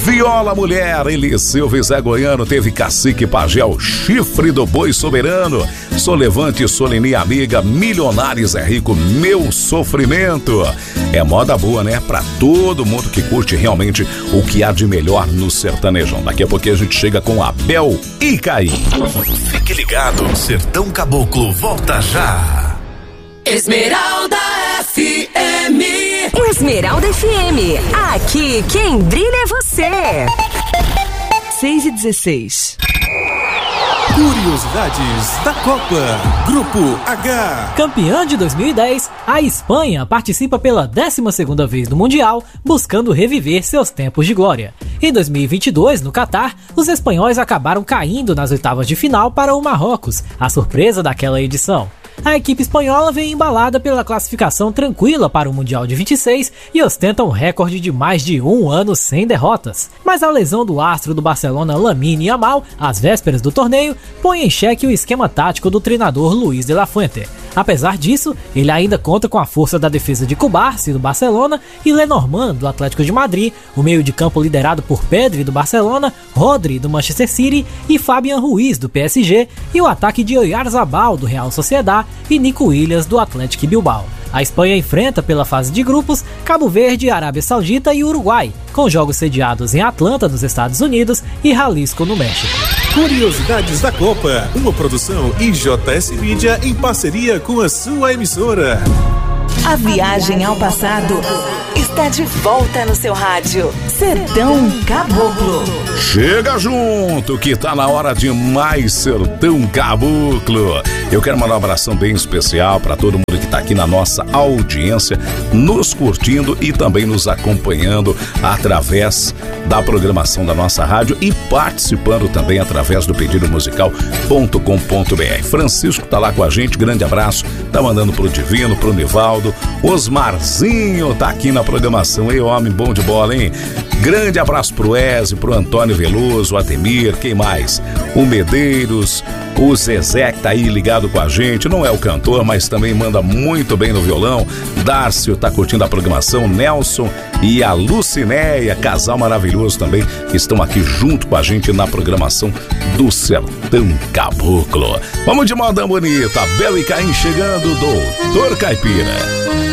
Viola Mulher, Eliseu Zé Goiano, teve Cacique Pagel, Chifre do Boi Soberano, Solevante, Soleni Amiga, Milionários é Rico, Meu Sofrimento. É moda boa, né? Pra todo mundo que curte realmente o que há de melhor no sertanejão. Daqui a pouquinho a gente chega com Abel e Caim. Fique ligado, Sertão Caboclo volta já. Esmeralda FM. Esmeralda FM. Aqui quem brilha é você. 6h16. Curiosidades da Copa. Grupo H. Campeã de 2010, a Espanha participa pela 12ª vez do Mundial, buscando reviver seus tempos de glória. Em 2022, no Catar, os espanhóis acabaram caindo nas oitavas de final para o Marrocos, a surpresa daquela edição. A equipe espanhola vem embalada pela classificação tranquila para o Mundial de 26 e ostenta um recorde de mais de um ano sem derrotas. Mas a lesão do astro do Barcelona Lamine Yamal, às vésperas do torneio, põe em xeque o esquema tático do treinador Luis de la Fuente. Apesar disso, ele ainda conta com a força da defesa de Cubarsí do Barcelona e Lenormand do Atlético de Madrid, o meio de campo liderado por Pedri do Barcelona, Rodri do Manchester City e Fabian Ruiz do PSG, e o ataque de Oyarzabal do Real Sociedad e Nico Williams do Atlético Bilbao. A Espanha enfrenta pela fase de grupos Cabo Verde, Arábia Saudita e Uruguai, com jogos sediados em Atlanta, nos Estados Unidos, e Jalisco, no México. Curiosidades da Copa, uma produção IJS Mídia em parceria com a sua emissora. A viagem ao passado está de volta no seu rádio. Sertão Caboclo. Chega junto que tá na hora de mais Sertão Caboclo. Eu quero mandar um abração bem especial para todo mundo que tá aqui na nossa audiência, nos curtindo e também nos acompanhando através da programação da nossa rádio e participando também através do pedidomusical.com.br. Francisco tá lá com a gente, grande abraço, tá mandando pro Divino, pro Nivaldo, Osmarzinho tá aqui na programação, ei homem bom de bola, hein? Grande abraço pro Ezio, pro Antônio Veloso, o Ademir, quem mais? O Medeiros, o Zezé que tá aí ligado com a gente, não é o cantor, mas também manda muito bem no violão. Dárcio tá curtindo a programação, Nelson e a Lucinéia, casal maravilhoso também, que estão aqui junto com a gente na programação do Sertão Caboclo. Vamos de modão bonita, Abel e Caim chegando, Doutor Caipira.